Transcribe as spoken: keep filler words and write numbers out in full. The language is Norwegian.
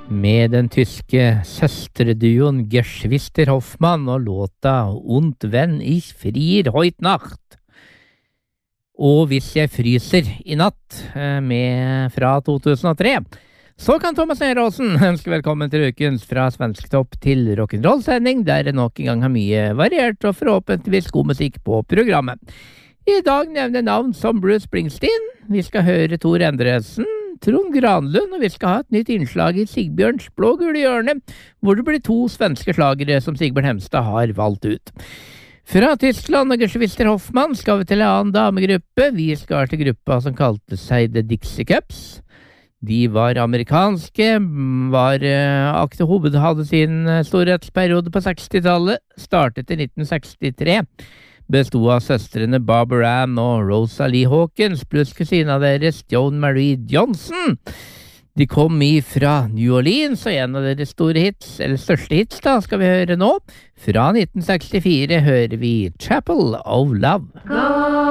med den tyske søstreduoen Geschwister Hoffmann og låta Und wenn ich frier heut Nacht. Og Hvis jeg fryser i natt, med fra to tusen og tre. Så kan Thomas Neråsen ønske velkommen til ukens Fra Svensktopp til rock'n'roll-sending, der det nok en gang har mye variert og forhåpentligvis god musikk på programmet. I dag nevner navn som Bruce Springsteen, vi skal høre Tor Endresen, Trond Granlund, og vi skal ha et nytt innslag i Sigbjørns blå-gule hjørne, hvor det blir to svenske slagere som Sigbjørn Hemstad har valgt ut. Fra Tyskland og Geschwister Hoffmann skal vi til en annen damegruppe. Vi skal til gruppa som kalte seg The Dixie Cups. De var amerikanske, var aktiv hoved, hadde sin storhetsperiode på sekstitallet, startet i nitten sekstitre. Bestod av søstrene Barbara Ann og Rosalie Hawkins, pluss kusina deres Joan Marie Johnson. De kom ifra New Orleans, og en av deres store hits, eller største hits da, skal vi høre nå. Fra nitten sekstifire hører vi Chapel of Love.